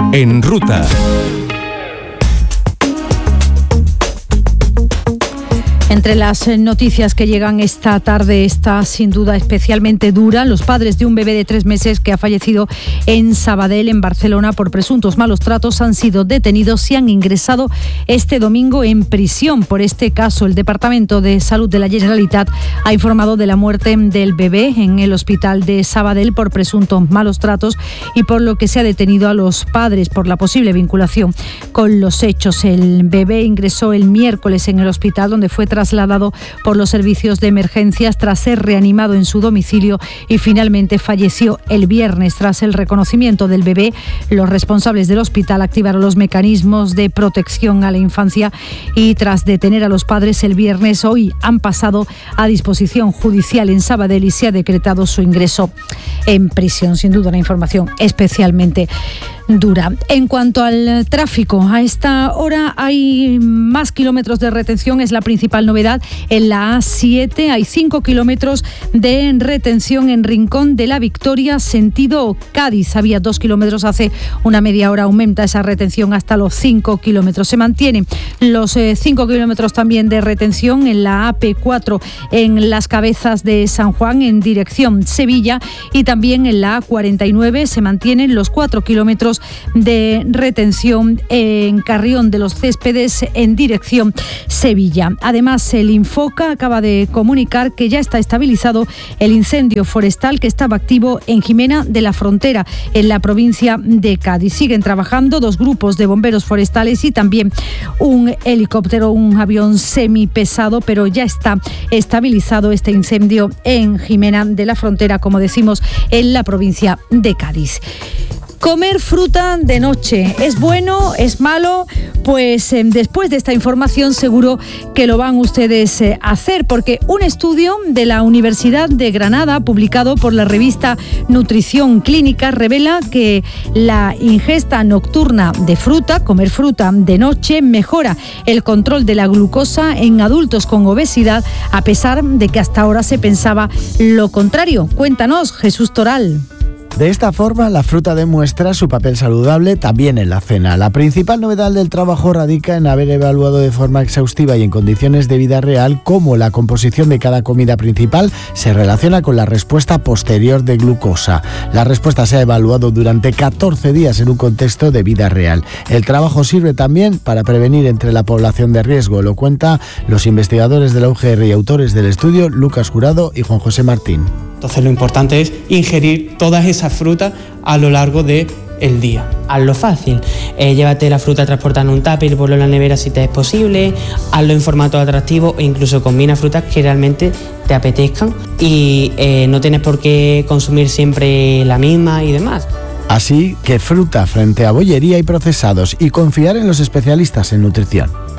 En Ruta. Entre las noticias que llegan esta tarde está sin duda especialmente dura. Los padres de un bebé de 3 meses que ha fallecido en Sabadell, en Barcelona, por presuntos malos tratos han sido detenidos y han ingresado este domingo en prisión. Por este caso, el Departamento de Salud de la Generalitat ha informado de la muerte del bebé en el hospital de Sabadell por presuntos malos tratos y por lo que se ha detenido a los padres por la posible vinculación con los hechos. El bebé ingresó el miércoles en el hospital, donde fue trasladado por los servicios de emergencias tras ser reanimado en su domicilio y finalmente falleció el viernes. Tras el reconocimiento del bebé, los responsables del hospital activaron los mecanismos de protección a la infancia y tras detener a los padres el viernes, hoy han pasado a disposición judicial en Sabadell y se ha decretado su ingreso en prisión. Sin duda una información especialmente dura. En cuanto al tráfico, a esta hora hay más kilómetros de retención, es la principal novedad. En la A7 hay 5 kilómetros de retención en Rincón de la Victoria, sentido Cádiz. Había 2 kilómetros hace una media hora, aumenta esa retención hasta los 5 kilómetros. Se mantienen los 5 kilómetros también de retención en la AP4 en Las Cabezas de San Juan en dirección Sevilla y también en la A49 se mantienen los 4 kilómetros de retención en Carrión de los Céspedes en dirección Sevilla. Además, el Infoca acaba de comunicar que ya está estabilizado el incendio forestal que estaba activo en Jimena de la Frontera, en la provincia de Cádiz. Siguen trabajando 2 grupos de bomberos forestales y también un helicóptero, un avión semipesado, pero ya está estabilizado este incendio en Jimena de la Frontera, como decimos, en la provincia de Cádiz. Comer fruta de noche, ¿es bueno? ¿Es malo? Pues después de esta información seguro que lo van ustedes a hacer, porque un estudio de la Universidad de Granada, publicado por la revista Nutrición Clínica, revela que la ingesta nocturna de fruta, comer fruta de noche, mejora el control de la glucosa en adultos con obesidad, a pesar de que hasta ahora se pensaba lo contrario. Cuéntanos, Jesús Toral. De esta forma, la fruta demuestra su papel saludable también en la cena. La principal novedad del trabajo radica en haber evaluado de forma exhaustiva y en condiciones de vida real cómo la composición de cada comida principal se relaciona con la respuesta posterior de glucosa. La respuesta se ha evaluado durante 14 días en un contexto de vida real. El trabajo sirve también para prevenir entre la población de riesgo, lo cuentan los investigadores de la UGR y autores del estudio, Lucas Jurado y Juan José Martín. Entonces lo importante es ingerir todas esas frutas a lo largo del día. Hazlo fácil, llévate la fruta transportada en un tupper y ponlo en la nevera si te es posible, hazlo en formato atractivo e incluso combina frutas que realmente te apetezcan y no tienes por qué consumir siempre la misma y demás. Así que fruta frente a bollería y procesados y confiar en los especialistas en nutrición.